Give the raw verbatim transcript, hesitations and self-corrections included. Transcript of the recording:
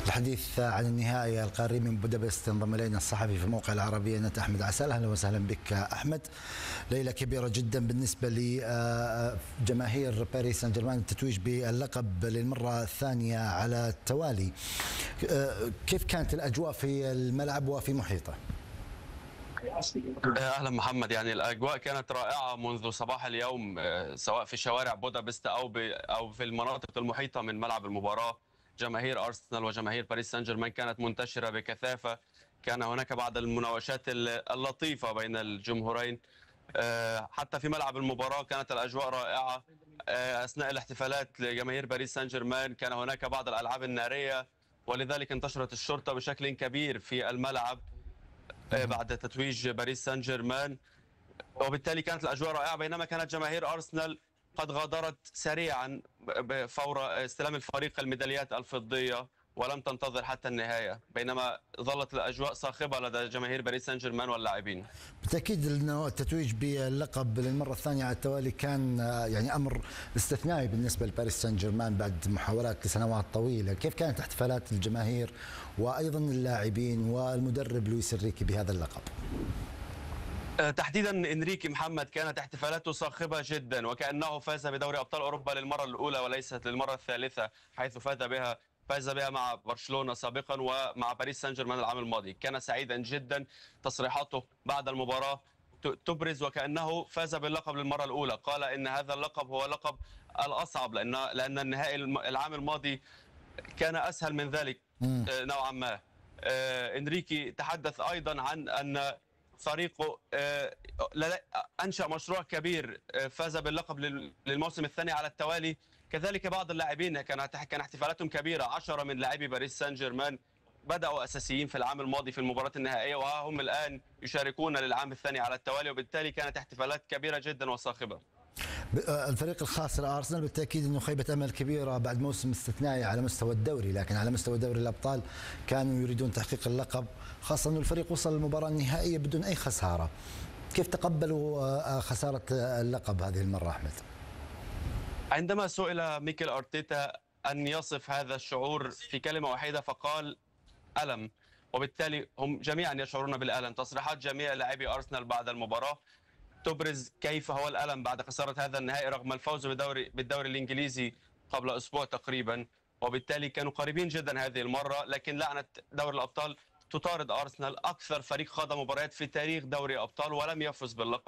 الحديث عن النهائي القاري من بودابست انضم الينا الصحفي في موقع العربية نت أحمد عسال. اهلا وسهلا بك أحمد. ليلة كبيرة جدا بالنسبة لجماهير باريس سان جيرمان، التتويج باللقب للمرة الثانية على التوالي. كيف كانت الأجواء في الملعب وفي محيطه؟ اهلا محمد. يعني الاجواء كانت رائعه منذ صباح اليوم، سواء في شوارع بودابست او او في المناطق المحيطه من ملعب المباراه. جماهير ارسنال وجماهير باريس سان جيرمان كانت منتشره بكثافه. كان هناك بعض المناوشات اللطيفه بين الجمهورين. حتى في ملعب المباراه كانت الاجواء رائعه. اثناء الاحتفالات لجماهير باريس سان جيرمان كان هناك بعض الالعاب الناريه، ولذلك انتشرت الشرطه بشكل كبير في الملعب بعد تتويج باريس سان جيرمان، وبالتالي كانت الأجواء رائعة. بينما كانت جماهير أرسنال قد غادرت سريعا فور استلام الفريق الميداليات الفضية ولم تنتظر حتى النهاية، بينما ظلت الأجواء صاخبة لدى جماهير باريس سان جيرمان واللاعبين. بالتأكيد أنه التتويج باللقب للمرة الثانية على التوالي كان يعني أمر استثنائي بالنسبة لباريس سان جيرمان بعد محاولات لسنوات طويلة. كيف كانت احتفالات الجماهير وأيضا اللاعبين والمدرب لويس إنريكي بهذا اللقب؟ تحديدا انريكي محمد كانت احتفالاته صاخبه جدا، وكانه فاز بدوري ابطال اوروبا للمره الاولى وليست للمره الثالثه، حيث فاز بها فاز بها مع برشلونه سابقا ومع باريس سان جيرمان العام الماضي. كان سعيدا جدا. تصريحاته بعد المباراه تبرز وكانه فاز باللقب للمره الاولى. قال ان هذا اللقب هو لقب الاصعب، لان لان النهائي العام الماضي كان اسهل من ذلك نوعا ما. انريكي تحدث ايضا عن ان فريقه أنشأ مشروع كبير، فاز باللقب للموسم الثاني على التوالي. كذلك بعض اللاعبين كان كان احتفالاتهم كبيرة. عشرة من لاعبي باريس سان جيرمان بدأوا أساسيين في العام الماضي في المباراة النهائية، وهم الآن يشاركون للعام الثاني على التوالي، وبالتالي كانت احتفالات كبيرة جدا وصاخبة. الفريق الخاص لأرسنال بالتأكيد أنه خيبة أمل كبيرة بعد موسم استثنائي على مستوى الدوري، لكن على مستوى دوري الأبطال كانوا يريدون تحقيق اللقب، خاصة أنه الفريق وصل للمباراة النهائية بدون أي خسارة. كيف تقبلوا خسارة اللقب هذه المرة أحمد؟ عندما سئل ميكيل أرتيتا أن يصف هذا الشعور في كلمة واحدة فقال ألم، وبالتالي هم جميعا يشعرون بالألم. تصريحات جميع لاعبي أرسنال بعد المباراة تبرز كيف هو الألم بعد خسارة هذا النهائي رغم الفوز بالدوري بالدوري الإنجليزي قبل أسبوع تقريبا، وبالتالي كانوا قريبين جدا هذه المرة. لكن لعنة دوري الأبطال تطارد أرسنال، أكثر فريق خاض مباريات في تاريخ دوري أبطال ولم يفز باللقب.